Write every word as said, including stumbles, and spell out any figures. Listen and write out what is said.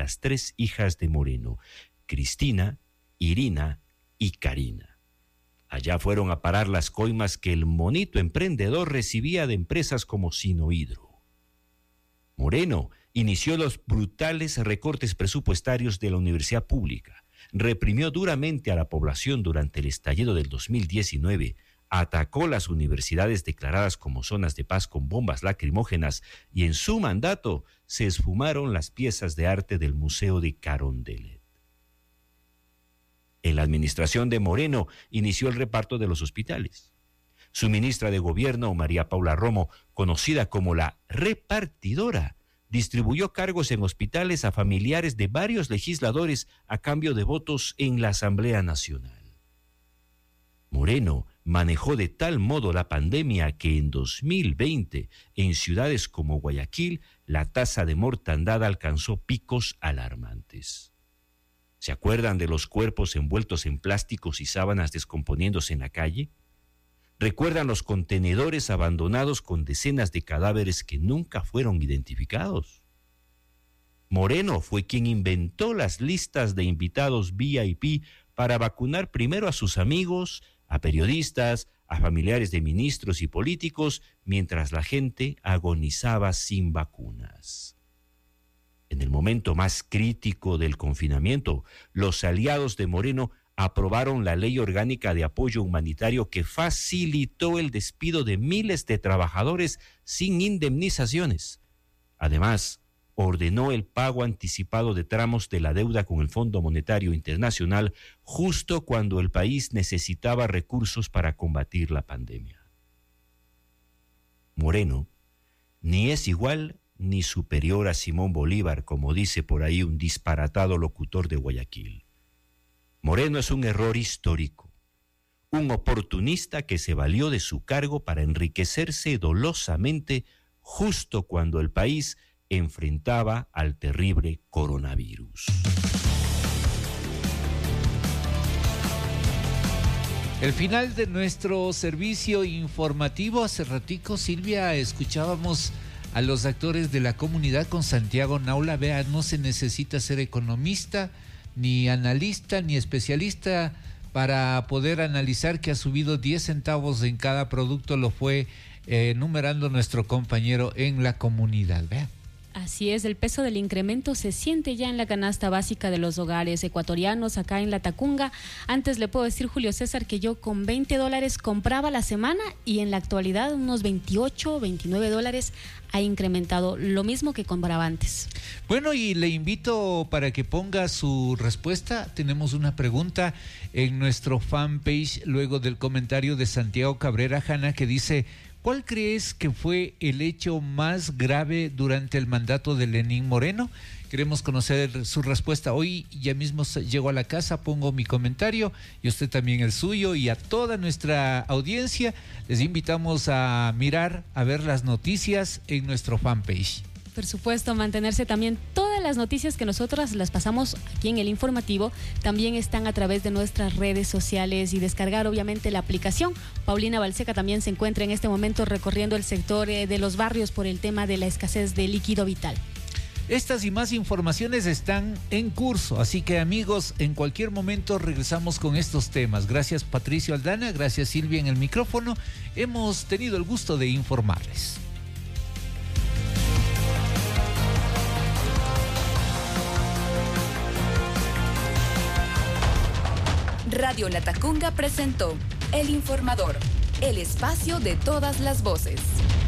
las tres hijas de Moreno, Cristina, Irina y Karina. Allá fueron a parar las coimas que el monito emprendedor recibía de empresas como Sinohidro. Moreno inició los brutales recortes presupuestarios de la universidad pública, reprimió duramente a la población durante el estallido del dos mil diecinueve, atacó las universidades declaradas como zonas de paz con bombas lacrimógenas y en su mandato se esfumaron las piezas de arte del Museo de Carondelet. En la administración de Moreno inició el reparto de los hospitales. Su ministra de Gobierno, María Paula Romo, conocida como la repartidora, distribuyó cargos en hospitales a familiares de varios legisladores a cambio de votos en la Asamblea Nacional. Moreno manejó de tal modo la pandemia que en dos mil veinte, en ciudades como Guayaquil, la tasa de mortandad alcanzó picos alarmantes. ¿Se acuerdan de los cuerpos envueltos en plásticos y sábanas descomponiéndose en la calle? ¿Recuerdan los contenedores abandonados con decenas de cadáveres que nunca fueron identificados? Moreno fue quien inventó las listas de invitados V I P para vacunar primero a sus amigos, a periodistas, a familiares de ministros y políticos, mientras la gente agonizaba sin vacunas. En el momento más crítico del confinamiento, los aliados de Moreno aprobaron la Ley Orgánica de Apoyo Humanitario que facilitó el despido de miles de trabajadores sin indemnizaciones. Además, ordenó el pago anticipado de tramos de la deuda con el Fondo Monetario Internacional justo cuando el país necesitaba recursos para combatir la pandemia. Moreno ni es igual ni superior a Simón Bolívar, como dice por ahí un disparatado locutor de Guayaquil. Moreno es un error histórico, un oportunista que se valió de su cargo para enriquecerse dolosamente justo cuando el país enfrentaba al terrible coronavirus. El final de nuestro servicio informativo. Hace ratico, Silvia, escuchábamos a los actores de la comunidad con Santiago Naula. Vea, no se necesita ser economista, ni analista, ni especialista para poder analizar que ha subido diez centavos en cada producto. Lo fue eh, enumerando nuestro compañero en la comunidad. Vea. Así es, el peso del incremento se siente ya en la canasta básica de los hogares ecuatorianos acá en La Tacunga. Antes le puedo decir, Julio César, que yo con veinte dólares compraba la semana y en la actualidad unos veintiocho, veintinueve dólares ha incrementado, lo mismo que compraba antes. Bueno, y le invito para que ponga su respuesta. Tenemos una pregunta en nuestro fanpage luego del comentario de Santiago Cabrera Jana que dice: ¿cuál crees que fue el hecho más grave durante el mandato de Lenín Moreno? Queremos conocer su respuesta. Hoy ya mismo llego a la casa, pongo mi comentario y usted también el suyo, y a toda nuestra audiencia les invitamos a mirar, a ver las noticias en nuestro fanpage. Por supuesto, mantenerse también. Todas las noticias que nosotras las pasamos aquí en el informativo también están a través de nuestras redes sociales y descargar obviamente la aplicación. Paulina Balseca también se encuentra en este momento recorriendo el sector eh, de los barrios por el tema de la escasez de líquido vital. Estas y más informaciones están en curso, así que amigos, en cualquier momento regresamos con estos temas. Gracias Patricio Aldana, gracias Silvia en el micrófono. Hemos tenido el gusto de informarles. Radio La Tacunga presentó El Informador, el espacio de todas las voces.